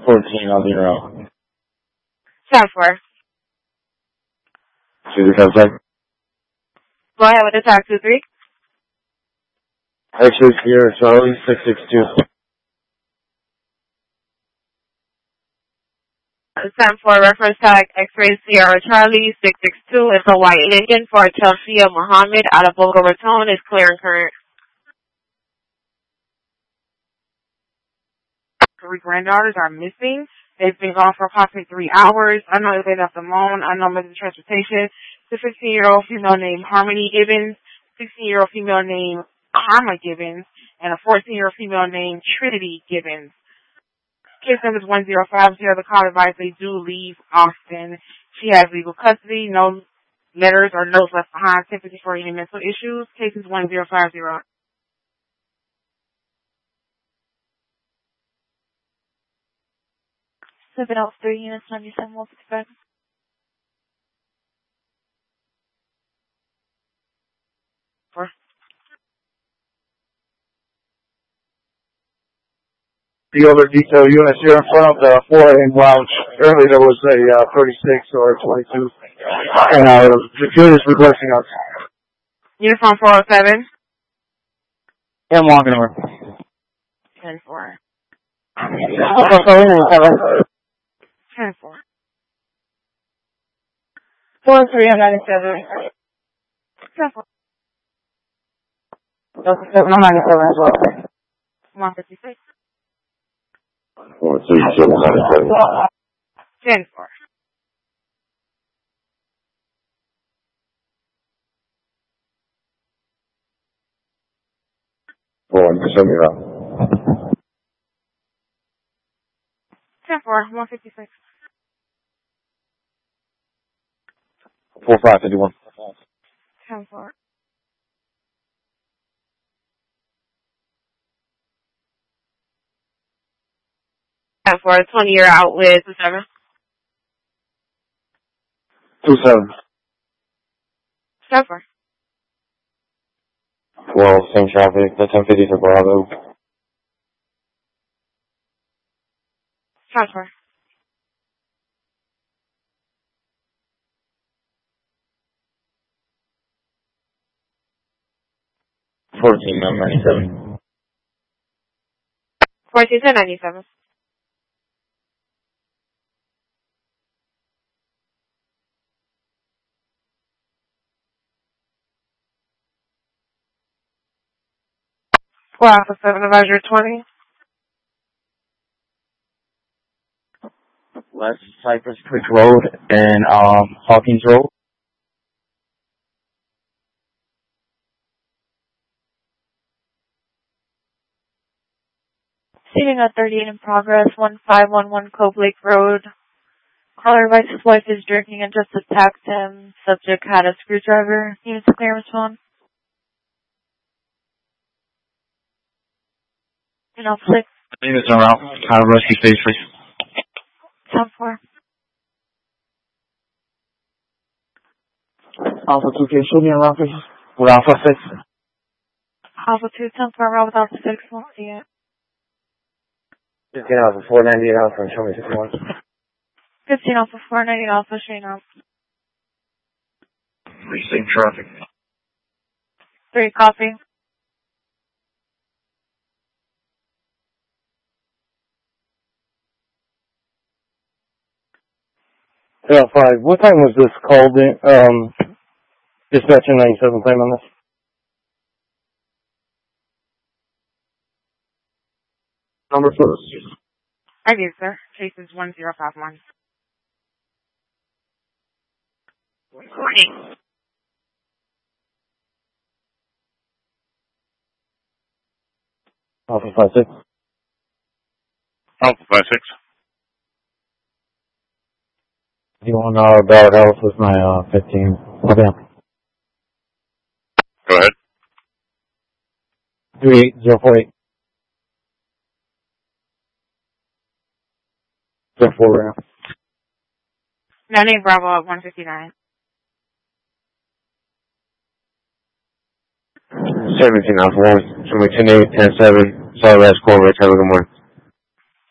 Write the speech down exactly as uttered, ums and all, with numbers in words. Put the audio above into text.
fourteen, I'll be around. ten four. two three five seven. Go ahead with the tag two three. X-ray Sierra Charlie six six two. ten four, reference tag X-ray Sierra Charlie six six two is a white Lincoln for Chelsea Muhammad out of Boca Raton is clear and current. Three granddaughters are missing. They've been gone for approximately three hours. I know they left them alone. I know missing transportation. The fifteen-year-old female named Harmony Gibbons, sixteen-year-old female named Karma Gibbons, and a fourteen-year-old female named Trinity Gibbons. Case number is one zero five zero. The call advised they do leave Austin. She has legal custody. No letters or notes left behind, typically for any mental issues. Case is one zero five zero. Seven out three units, ninety-seven, one fifty-five. Four. The other detail units here in front of the four A M lounge. Earlier there was a uh, thirty-six or a twenty-two. And uh, the unit is reversing us. Uniform four oh seven. Yeah, I'm walking over. ten four. ten four. four three ninety-seven. ten four. seven ninety-seven as well. one fifty-six. four three seven ninety-seven. ten four. four, show me around. ten four, one fifty-six. four five fifty-one. ten four. ten four, twenty year out with two seven. two seven. ten four. twelve, same traffic. The ten fifty for Bravo. ten four. fourteen, ninety-seven. fourteen, ten ninety-seven. Four Alpha seven Advisor twenty. West Cypress Creek Road and um Hawkins Road. Receiving a thirty-eight in progress, one five one one Cove Lake Road. Caller advised his wife is drinking and just attacked him. Subject had a screwdriver. Units clear, respond. You know, six. Units are out. Kind of rescue stage three. ten four. Alpha two, can you show me around, please? With Alpha six. Alpha two, ten four, route with Alpha six, won't see it. Just get Alpha four ninety-eight Alpha and show me six one. fifteen Alpha four ninety Alpha, showing up. Same traffic. Three, copy. Yeah, five. What time was this called in? Um, dispatcher ninety-seven claim on this? Number first. I do, sir. Case is one zero five one. Morning. Alpha five six. Alpha five six. You want uh, Ballard House with my uh, fifteen. Okay. Go ahead. three eight zero four eight. zero four right now. nine eight Bravo at one fifty-nine. seventeen Alpha one. Show me ten eight, ten seven. Sorry, last call, right? Have a good morning.